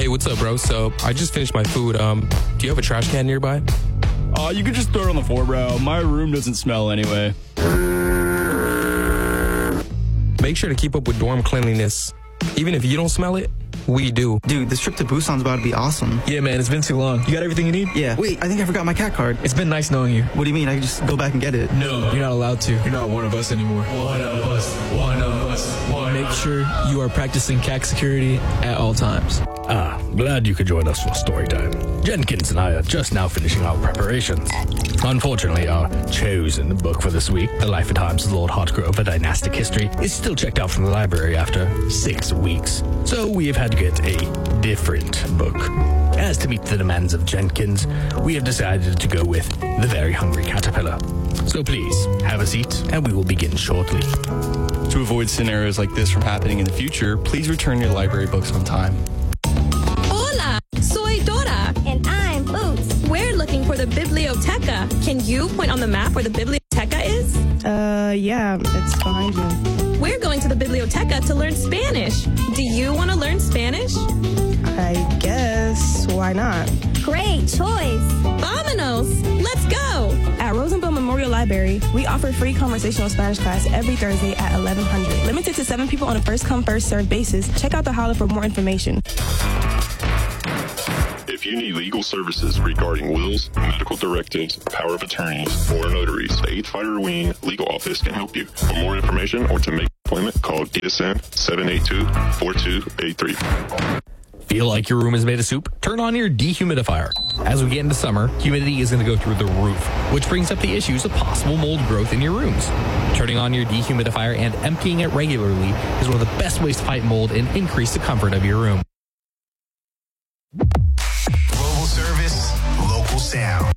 Hey, what's up, bro? So, I just finished my food. Do you have a trash can nearby? You could just throw it on the floor, bro. My room doesn't smell anyway. Make sure to keep up with dorm cleanliness. Even if you don't smell it, we do. Dude, this trip to Busan's about to be awesome. Yeah, man, it's been too long. You got everything you need? Yeah. Wait, I think I forgot my cat card. It's been nice knowing you. What do you mean? I can just go back and get it? No, you're not allowed to. You're not one of us anymore. One of us. Make sure you are practicing CAC security at all times. Glad you could join us for story time. Jenkins and I are just now finishing our preparations. Unfortunately, our chosen book for this week, The Life and Times of Lord Hartgrove, A Dynastic History, is still checked out from the library after 6 weeks. So we have had to get a different book. As to meet the demands of Jenkins, we have decided to go with The Very Hungry Caterpillar. So please, have a seat, and we will begin shortly. To avoid scenarios like this from happening in the future, please return your library books on time. Hola, soy Dora. And I'm Boots. We're looking for the biblioteca. Can you point on the map where the biblioteca is? Yeah, it's behind you. We're going to the biblioteca to learn Spanish. Do you want to learn Spanish? I guess. Why not? Great choice. Vámonos! Let's go! At Rosenville Memorial Library, we offer free conversational Spanish class every Thursday at 1100. Limited to 7 people on a first-come, first-served basis. Check out the holler for more information. If you need legal services regarding wills, medical directives, power of attorneys, or notaries, the 8 Fire Wing Legal Office can help you. For more information or to make an appointment, call DSN 782-4283. Feel like your room is made of soup? Turn on your dehumidifier. As we get into summer, humidity is going to go through the roof, which brings up the issues of possible mold growth in your rooms. Turning on your dehumidifier and emptying it regularly is one of the best ways to fight mold and increase the comfort of your room. Global service, local sound.